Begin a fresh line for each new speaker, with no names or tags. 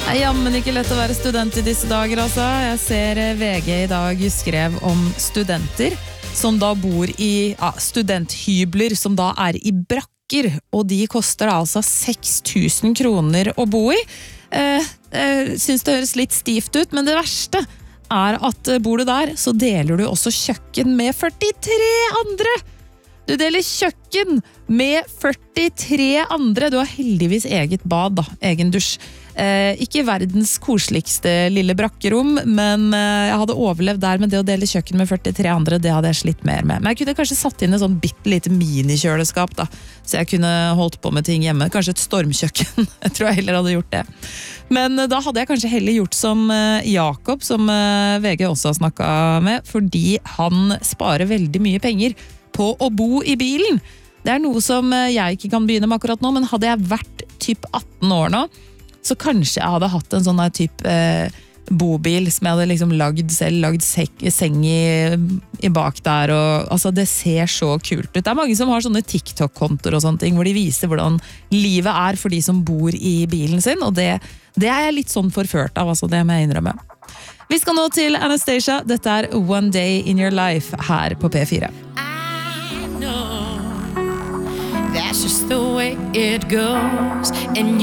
Jammen ikke lett å være student I disse dager, altså. Jeg ser VG I dag skrev om studenter som da bor I studenthybler, som da I brakker, og de koster da altså 6 000 kroner å bo I. Synes det høres litt stivt ut, men det verste at bor du der, så deler du også kjøkken med 43 andre. Du deler kjøkken med 43 andre. Du har heldigvis eget bad da, egen dusj. Ikke verdens koseligste lille brakkerom, men jeg hadde overlevd der, men det å dele kjøkken med 43 andre, det hadde jeg slitt mer med. Men jeg kunne kanskje satt inn et sånn bittelite minikjøleskap da, så jeg kunne holdt på med ting hjemme. Kanskje et stormkjøkken, jeg tror jeg heller hadde gjort det. Men da hadde jeg kanskje heller gjort som Jakob, som VG også har snakket med, fordi han sparer veldig mye penger på å bo I bilen. Det noe som jeg ikke kan begynne med akkurat nå, men hadde jeg vært typ 18 år nå, så kanskje jeg hadde hatt en sånn typ bobil som jeg hadde liksom lagd selv, lagd seng I bak der, og altså det ser så kult ut. Det mange som har sånne TikTok-kontoer og sånne ting, hvor de viser hvordan livet for de som bor I bilen sin, og det jeg litt sånn forført av, altså det må jeg innrømme. Vi skal nå til Anastasia, dette One Day in Your Life her på P4.
That's just the way it goes and